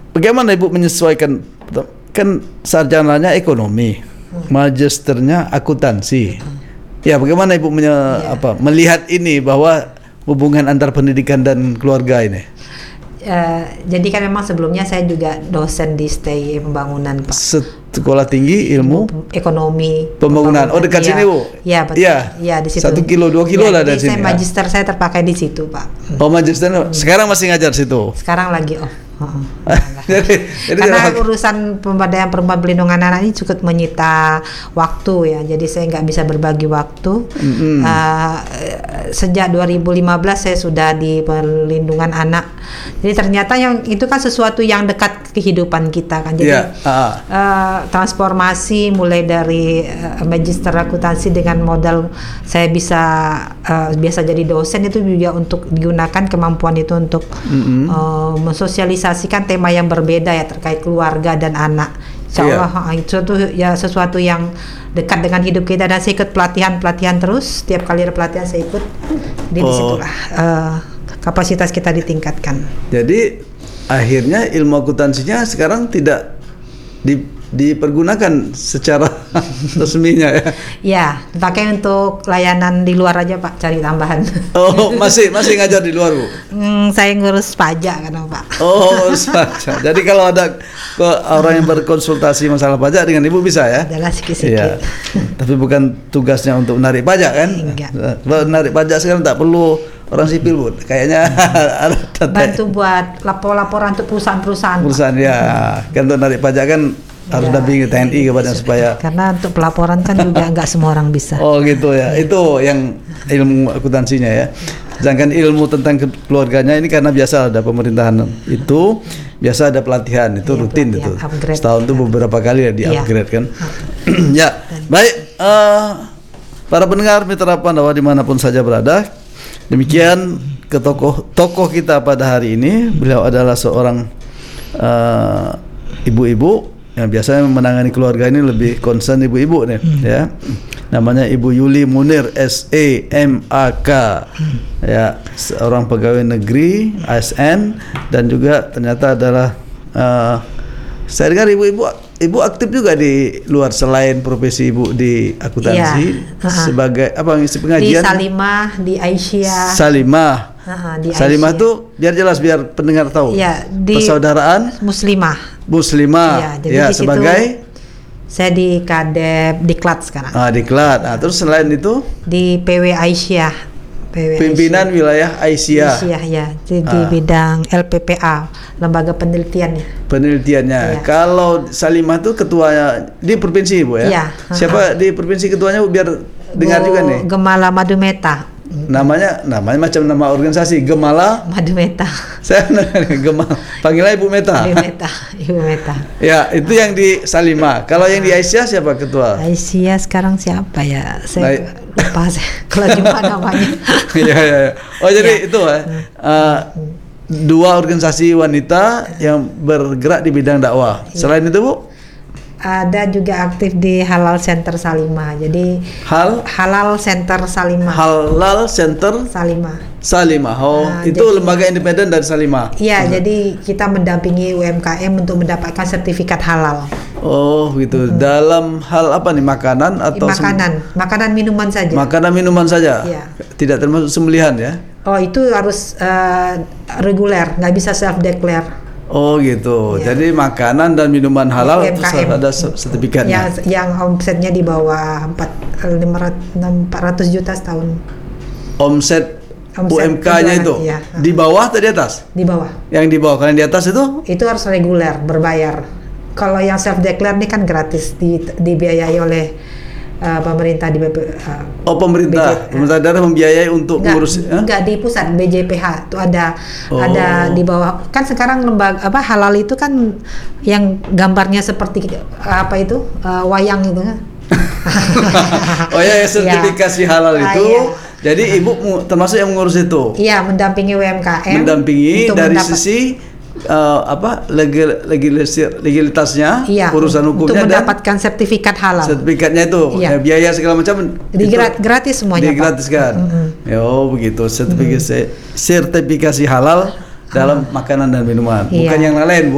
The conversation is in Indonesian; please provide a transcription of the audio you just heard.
bagaimana Ibu menyesuaikan, kan sarjananya ekonomi, magisternya akuntansi. Ya, bagaimana Ibu melihat ini bahwa hubungan antar pendidikan dan keluarga ini? Jadi kan memang sebelumnya saya juga dosen di STI Pembangunan, Pak. Sekolah Tinggi Ilmu Ekonomi Pembangunan. Oh, dekat sini, Bu? Iya, betul. Iya, di situ. 1 kilo, 2 kilo lah dari sini. Saya magister saya terpakai di situ, Pak. Oh, magister. Sekarang masih ngajar situ? Sekarang lagi jadi karena urusan pemberdayaan perempuan pelindungan anak ini cukup menyita waktu ya, jadi saya nggak bisa berbagi waktu. Sejak 2015 saya sudah di perlindungan anak, jadi ternyata yang itu kan sesuatu yang dekat kehidupan kita kan, jadi transformasi mulai dari magister akuntansi dengan modal saya bisa biasa jadi dosen, itu juga untuk digunakan kemampuan itu untuk mensosialisasikan tema yang berbeda ya terkait keluarga dan anak. Insyaallah itu ya sesuatu yang dekat dengan hidup kita, dan saya ikut pelatihan terus. Setiap kali ada pelatihan saya ikut. Di situlah kapasitas kita ditingkatkan. Jadi akhirnya ilmu akuntansinya sekarang tidak dipergunakan secara resminya ya? Ya, dipakai untuk layanan di luar aja, Pak, cari tambahan. Oh, masih ngajar di luar, Bu? Saya ngurus pajak kan, Pak. Oh, ngurus pajak. Jadi kalau ada orang yang berkonsultasi masalah pajak dengan Ibu bisa ya? Adalah sikit-sikit. Ya. Tapi bukan tugasnya untuk menarik pajak kan? Enggak. Menarik pajak sekarang tak perlu orang sipil, Bu. Kayaknya ada bantu buat laporan untuk perusahaan-perusahaan. Perusahaan ya. Kan untuk menarik pajak kan harus dampingi TNI kepada supaya, karena untuk pelaporan kan juga nggak semua orang bisa. Oh gitu ya. Itu yang ilmu akuntansinya ya. Sedangkan ilmu tentang keluarganya ini karena biasa ada pemerintahan itu, biasa ada pelatihan itu rutin itu. Setahun itu beberapa kali ya di-upgrade kan. Ya, baik para pendengar Mitra Pandawa dimanapun saja berada. Demikian ke tokoh kita pada hari ini. Beliau adalah seorang ibu-ibu yang biasanya menangani keluarga, ini lebih concern ibu-ibu nih ya. Namanya Ibu Yuli Munir SEMAK. Ya, seorang pegawai negeri ASN, dan juga ternyata adalah saya dengar ibu aktif juga di luar selain profesi Ibu di akuntansi sebagai ngisi pengajian di Salimah, di Aisyah. Salimah. Di Salimah tuh biar jelas, biar pendengar tahu. Ya, di persaudaraan Muslimah. Ya, sebagai saya di Kadep Diklat sekarang. Diklat. Nah, terus selain itu di PW Aisyah. Pimpinan wilayah Aisyah. Ya, di bidang LPPA, lembaga penelitiannya. Ya. Kalau Salimah tuh ketuanya di provinsi, Bu ya? Ya. Siapa di provinsi ketuanya, Bu, biar dengar juga nih. Gemala Madumeta. Namanya macam nama organisasi, Gemala Madumeta. Saya Gemala, panggilnya Ibu Meta. Ibu Meta. Ya, itu yang di Salimah. Kalau yang di Aisyah siapa ketua? Aisyah sekarang siapa ya? Saya lupa kalau jumpa namanya. Ya. Oh, jadi itu dua organisasi wanita yang bergerak di bidang dakwah. Selain itu, Bu? Ada juga aktif di Halal Center Salimah. Jadi Halal Center Salimah. Halal Center Salimah. Oh, itu jadi, lembaga independen dari Salimah. Iya, jadi kita mendampingi UMKM untuk mendapatkan sertifikat halal. Oh, gitu. Dalam hal apa nih, makanan atau makanan minuman saja. Makanan minuman saja. Iya. Tidak termasuk sembelihan ya? Oh, itu harus reguler, nggak bisa self declare. Oh gitu. Ya. Jadi makanan dan minuman halal ada sertifikatnya. Yang omsetnya di bawah 400 juta setahun. Omset UMK-nya itu ya. Di bawah atau di atas? Di bawah. Yang di bawah, kalau yang di atas itu? Itu harus reguler, berbayar. Kalau yang self declare ini kan gratis, dibiayai oleh pemerintah di pemerintah daerah membiayai untuk ngurus enggak di pusat BJPH itu ada di bawah. Kan sekarang lembaga halal itu kan yang gambarnya seperti wayang itu kan. Oh ya, sertifikasi halal itu. Jadi Ibu termasuk yang mengurus itu. Iya, mendampingi UMKM. Dari sisi legalitasnya, urusan hukumnya, untuk mendapatkan sertifikat halal. Sertifikatnya itu, biaya segala macam gratis semuanya. Digratiskan. Begitu. Sertifikasi halal dalam makanan dan minuman, bukan yang lain, Bu.